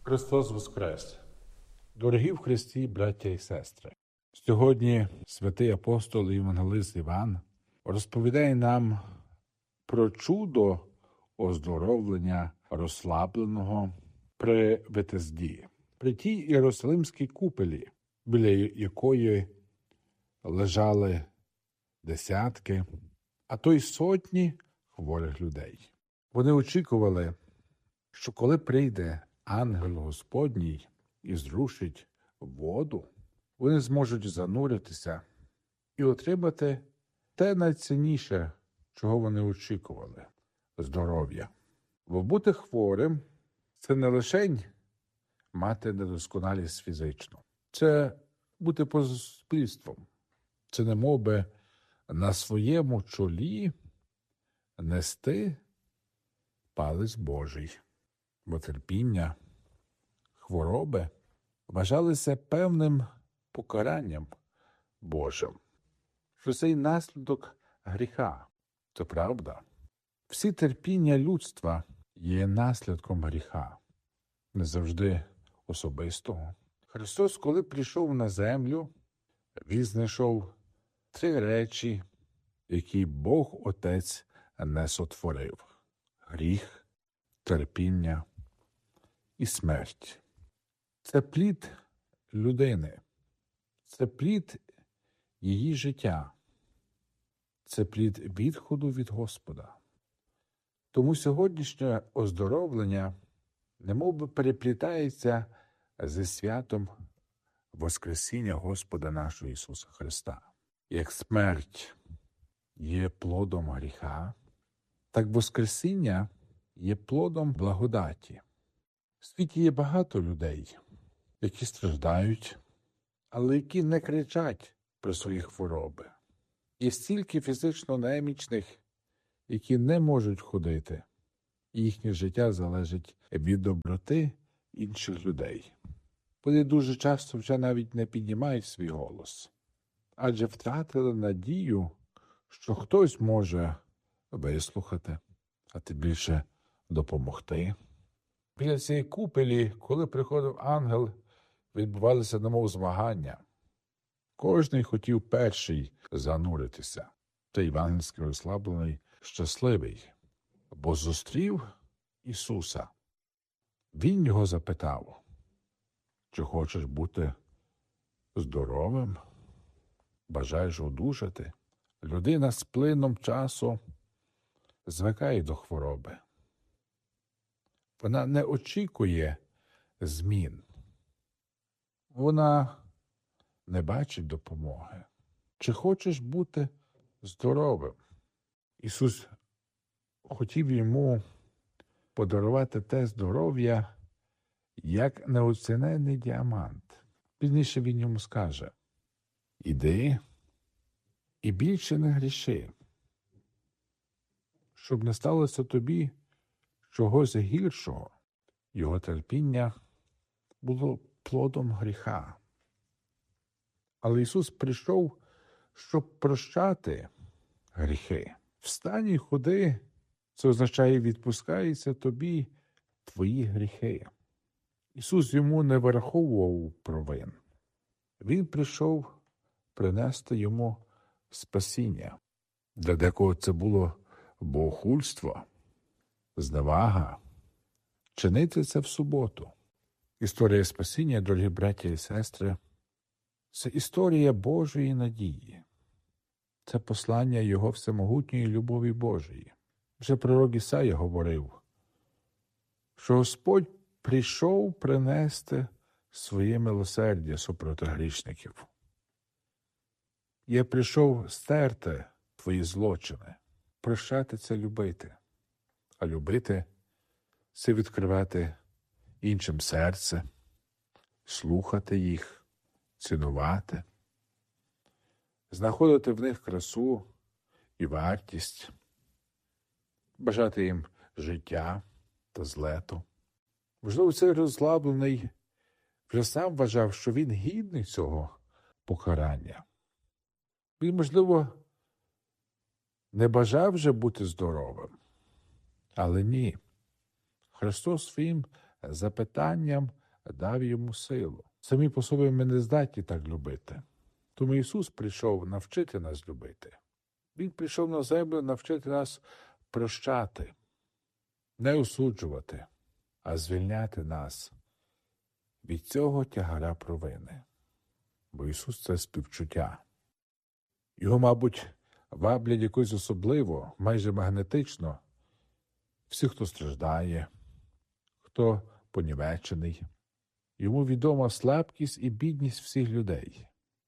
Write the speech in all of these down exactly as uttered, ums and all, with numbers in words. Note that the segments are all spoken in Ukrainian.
Христос Воскрес! Дорогі в Христі, браття і сестри! Сьогодні святий апостол і євангелист Іван розповідає нам про чудо оздоровлення розслабленого при Витезді, при тій Єрусалимській купелі, біля якої лежали десятки, а то й сотні хворих людей. Вони очікували, що коли прийде ангел Господній і зрушить воду, вони зможуть зануритися і отримати те найцінніше, чого вони очікували – здоров'я. Бо бути хворим – це не лише мати недосконалість фізичну, це бути поза суспільством. Це не мов би на своєму чолі нести палець Божий. Бо терпіння, хвороби вважалися певним покаранням Божим. Що це й наслідок гріха. Це правда. Всі терпіння людства є наслідком гріха. Не завжди особистого. Христос, коли прийшов на землю, він знайшов три речі, які Бог Отець не сотворив. Гріх, терпіння і смерть. Це плід людини. Це плід її життя. Це плід відходу від Господа. Тому сьогоднішнє оздоровлення немов би переплітається зі святом Воскресіння Господа нашого Ісуса Христа. Як смерть є плодом гріха, так Воскресіння є плодом благодаті. В світі є багато людей, які страждають, але які не кричать про свої хвороби. Є стільки фізично немічних, які не можуть ходити, і їхнє життя залежить від доброти інших людей. Вони дуже часто вже навіть не піднімають свій голос, адже втратили надію, що хтось може вислухати, а тим більше допомогти. Біля цієї купелі, коли приходив ангел, відбувалися немов змагання. Кожний хотів перший зануритися. Та євангельський розслаблений щасливий, бо зустрів Ісуса. Він його запитав, чи хочеш бути здоровим, бажаєш одужати? Людина з плином часу звикає до хвороби. Вона не очікує змін. Вона не бачить допомоги. Чи хочеш бути здоровим? Ісус хотів йому подарувати те здоров'я, як неоціненний діамант. Пізніше він йому скаже: іди і більше не гріши, щоб не сталося тобі чогось гіршого. Його терпіння було плодом гріха. Але Ісус прийшов, щоб прощати гріхи. Встань і ходи, це означає, відпускаються тобі твої гріхи. Ісус йому не вираховував провин. Він прийшов принести йому спасіння. Для декого це було богохульство, зневага. Чинити це в суботу. Історія спасіння, дорогі браття і сестри, це історія Божої надії. Це послання Його всемогутньої любові Божої. Вже пророк Ісая говорив, що Господь прийшов принести своє милосердя супроти грішників. Я прийшов стерти твої злочини. Прощати – це любити. А любити – це відкривати іншим серце, слухати їх, цінувати, знаходити в них красу і вартість, бажати їм життя та злету. Можливо, цей розслаблений вже сам вважав, що він гідний цього покарання. Він, можливо, не бажав вже бути здоровим. Але ні. Христос своїм запитанням дав йому силу. Самі по собі ми не здатні так любити. Тому Ісус прийшов навчити нас любити. Він прийшов на землю навчити нас прощати, не осуджувати, а звільняти нас від цього тягара провини. Бо Ісус – це співчуття. Його, мабуть, ваблять якось особливо, майже магнетично всі, хто страждає, хто понівечений. Йому відома слабкість і бідність всіх людей.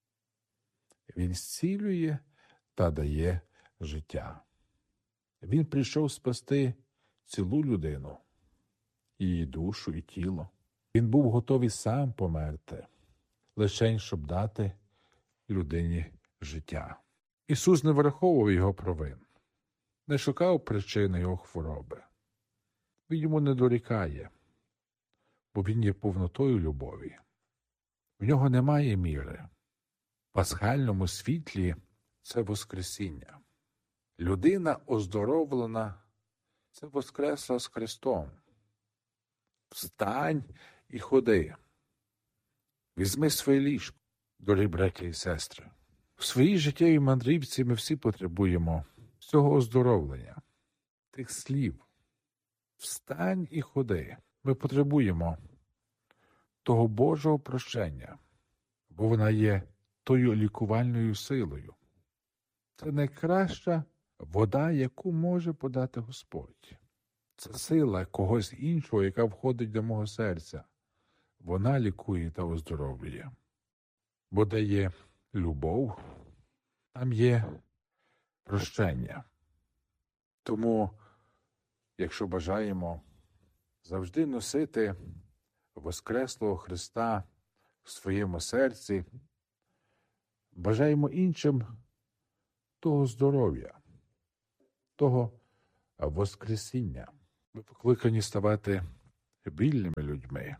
Він зцілює та дає життя. Він прийшов спасти цілу людину, її душу і тіло. Він був готовий сам померти, лишень щоб дати людині життя. Ісус не враховував його провин, не шукав причини його хвороби. Він йому не дорікає, бо він є повнотою любові. В нього немає міри. В пасхальному світлі – це Воскресіння. Людина оздоровлена – це воскресла з Христом. Встань і ходи. Візьми своє ліжко, дорогі браті і сестри. В своїй життєвій мандрівці ми всі потребуємо цього оздоровлення, тих слів. Встань і ходи. Ми потребуємо того Божого прощення, бо вона є тою лікувальною силою. Це найкраща вода, яку може подати Господь. Це сила когось іншого, яка входить до мого серця. Вона лікує та оздоровлює. Бо де є любов, там є прощення. Тому, якщо бажаємо завжди носити Воскреслого Христа в своєму серці, бажаємо іншим того здоров'я, того Воскресіння. Ми покликані ставати вільними людьми,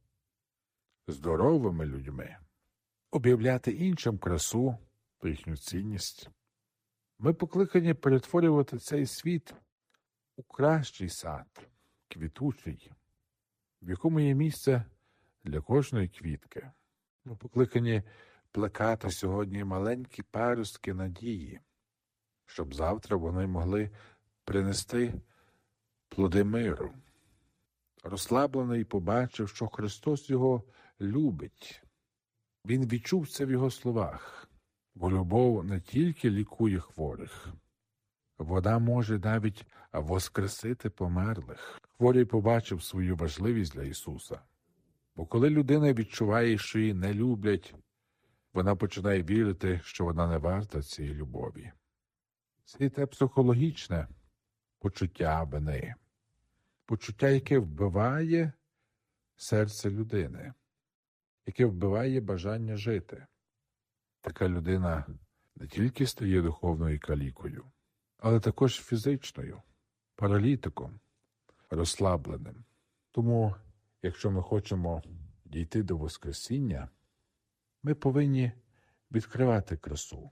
здоровими людьми, об'являти іншим красу та їхню цінність. Ми покликані перетворювати цей світ у кращий сад, квітучий, в якому є місце для кожної квітки. Ми покликані плекати сьогодні маленькі паростки надії, щоб завтра вони могли принести плоди миру. Розслаблений побачив, що Христос його любить. Він відчув це в його словах, бо любов не тільки лікує хворих, вона може навіть воскресити померлих. Хворий побачив свою важливість для Ісуса. Бо коли людина відчуває, що її не люблять, вона починає вірити, що вона не варта цієї любові. Це те психологічне почуття вини. Почуття, яке вбиває серце людини, яке вбиває бажання жити. Така людина не тільки стає духовною калікою, але також фізичною, паралітиком, розслабленим. Тому, якщо ми хочемо дійти до Воскресіння, ми повинні відкривати красу,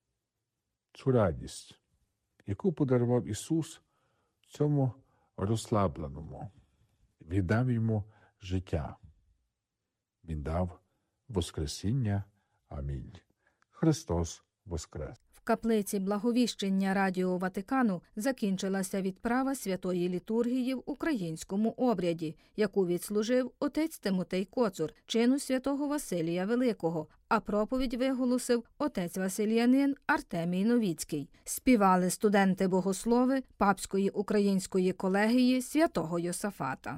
цю радість, яку подарував Ісус цьому розслабленому. Він дав йому життя. Він дав Воскресіння. Амінь. Христос воскрес! В каплиці Благовіщення Радіо Ватикану закінчилася відправа святої літургії в українському обряді, яку відслужив отець Тимотей Коцур, чину святого Василія Великого, а проповідь виголосив отець Василянин Артемій Новіцький. Співали студенти-богослови Папської української колегії святого Йосафата.